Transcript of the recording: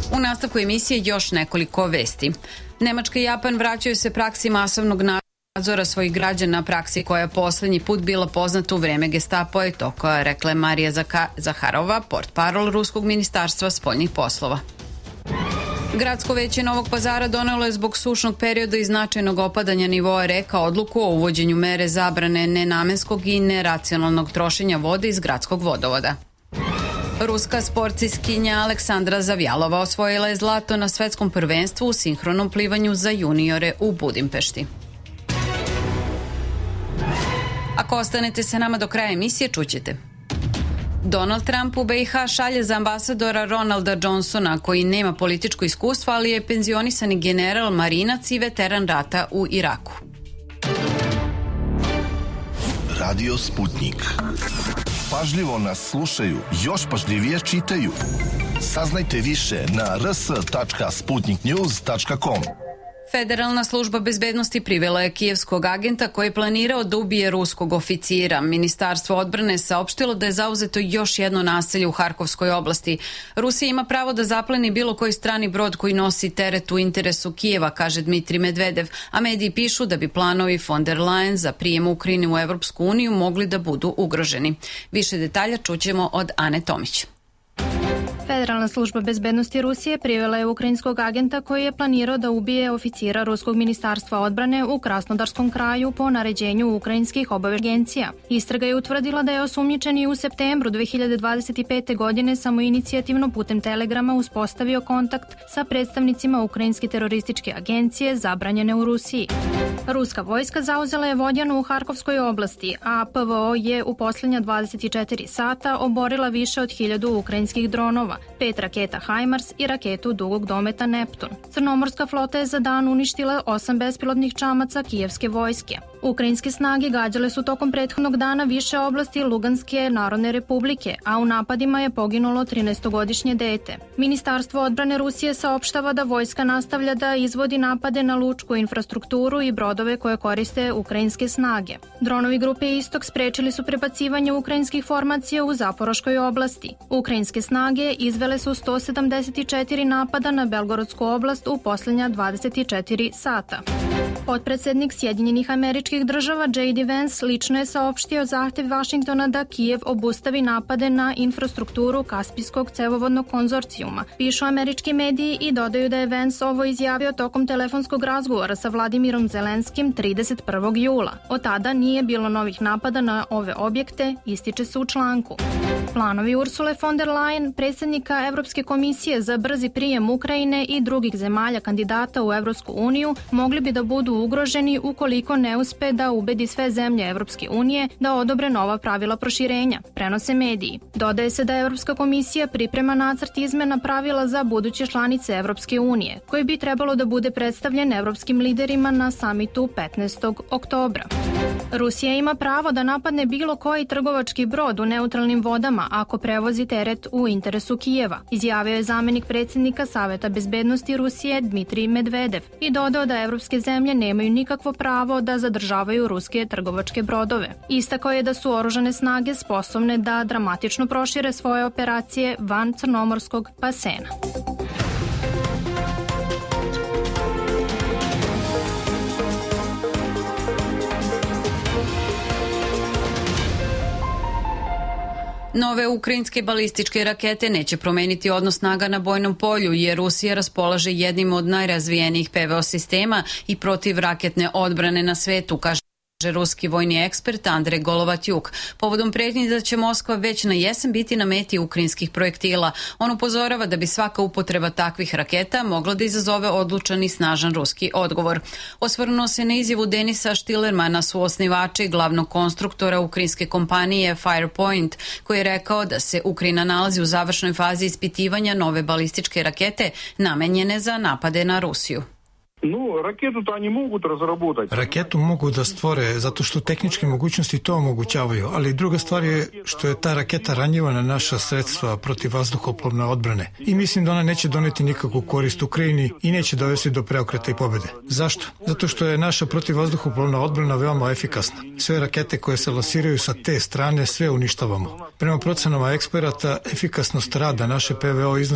U nastavku emisije još nekoliko vesti. Nemačka i Japan vraćaju se praksi masovnog nadzora svojih građana, praksi koja je poslednji put bila poznata u vreme Gestapo i toka, rekla je Marija Zaharova, portparol Ruskog ministarstva spoljnih poslova. Gradsko veće Novog Pazara donelo je zbog sušnog perioda i značajnog opadanja nivoa reka odluku o uvođenju mere zabrane nenamenskog i neracionalnog trošenja vode iz gradskog vodovoda. Ruska sportskinja Aleksandra Zavjalova osvojila je zlato na svetskom prvenstvu u sinhronom plivanju za juniore u Budimpešti. Ako ostanete sa nama do kraja emisije, čućete. Donald Trump u BiH šalje za ambasadora Ronalda Johnsona, koji nema političko iskustvo, ali je penzionisani general, marinac i veteran rata u Iraku. Radio Sputnik. Pažljivo nas slušaju, još pažljivije čitaju. Saznajte više na rs.sputniknews.com. Federalna služba bezbednosti privela je kijevskog agenta koji je planirao da ubije ruskog oficira. Ministarstvo odbrane saopštilo da je zauzeto još jedno naselje u Harkovskoj oblasti. Rusija ima pravo da zapleni bilo koji strani brod koji nosi teret u interesu Kijeva, kaže Dmitri Medvedev, a mediji pišu da bi planovi von der Leyen za prijem Ukrajine u Evropsku uniju mogli da budu ugroženi. Više detalja čućemo od Ane Tomić. Federalna služba bezbednosti Rusije privela je ukrajinskog agenta koji je planirao da ubije oficira Ruskog ministarstva odbrane u Krasnodarskom kraju po naređenju ukrajinskih obaveštajnih agencija. Istraga je utvrdila da je osumnjičeni u septembru 2025. godine samoinicijativno putem telegrama uspostavio kontakt sa predstavnicima ukrajinske terorističke agencije zabranjene u Rusiji. Ruska vojska zauzela je Vodjanu u Harkovskoj oblasti, a PVO je u poslednja 24 sata oborila više od 1000 ukrajinskih dronova, 5 raketa HIMARS i raketu dugog dometa Neptun. Crnomorska flota je za dan uništila 8 bespilotnih čamaca kijevske vojske. Ukrajinske snage gađale su tokom prethodnog dana više oblasti Luganske Narodne republike, a u napadima je poginulo 13-godišnje dete. Ministarstvo odbrane Rusije saopštava da vojska nastavlja da izvodi napade na lučku infrastrukturu i brodove koje koriste ukrajinske snage. Dronovi grupe Istok sprečili su prebacivanje ukrajinskih formacija u Zaporoškoj oblasti. Ukrajinske snage izvele su 174 napada na Belgorodsku oblast u poslednja 24 sata. Potpredsednik Sjedinjenih Američkih Država J.D. Vance lično je saopštio zahtev Vašingtona da Kijev obustavi napade na infrastrukturu Kaspijskog cevovodnog konzorcijuma. Pišu američki mediji i dodaju da je Vance ovo izjavio tokom telefonskog razgovora sa Vladimirom Zelenskim 31. jula. Od tada nije bilo novih napada na ove objekte, ističe se u članku. Planovi Ursule von der Leyen, predsjednika Evropske komisije za brzi prijem Ukrajine i drugih zemalja kandidata u Evropsku uniju, mogli bi da budu ugroženi ukoliko ne uspe da ubedi sve zemlje Evropske unije da odobre nova pravila proširenja, prenose mediji. Dodaje se da Evropska komisija priprema nacrt izmena pravila za buduće članice Evropske unije, koji bi trebalo da bude predstavljen evropskim liderima na samitu 15. oktobra. Rusija ima pravo da napadne bilo koji trgovački brod u neutralnim vodama ako prevozi teret u interesu Kijeva, izjavio je zamenik predsjednika Saveta bezbednosti Rusije Dmitri Medvedev i dodao da evropske zemlje nemaju nikakvo pravo da zadržavaju ruske trgovačke brodove. Istakao je da su oružane snage sposobne da dramatično prošire svoje operacije van crnomorskog basena. Nove ukrajinske balističke rakete neće promeniti odnos snaga na bojnom polju, jer Rusija raspolaže jednim od najrazvijenijih PVO sistema i protivraketne odbrane na svetu, kaže ruski vojni ekspert Andrej Golovatjuk. Povodom pretnji da će Moskva već na jesen biti na meti ukrajinskih projektila, on upozorava da bi svaka upotreba takvih raketa mogla da izazove odlučan i snažan ruski odgovor. Osvrnuo se na izjavu Denisa Štilermana, suosnivača i glavnog konstruktora ukrajinske kompanije Firepoint, koji je rekao da se Ukrajina nalazi u završnoj fazi ispitivanja nove balističke rakete namenjene za napade na Rusiju. Raketu mogu da stvore zato što tehničke mogućnosti to omogućavaju, ali druga stvar je što je ta raketa ranjiva na naša sredstva protiv vazduhoplovne odbrane i mislim da ona neće doneti nikakvu korist Ukrajini i neće dovesti do preokreta i pobede. Zašto? Zato što je naša protivvazduhoplovna odbrana veoma efikasna. Sve rakete koje se lansiraju sa te strane sve uništavamo. Prema procenama eksperata, efikasnost rada naše PVO iznosi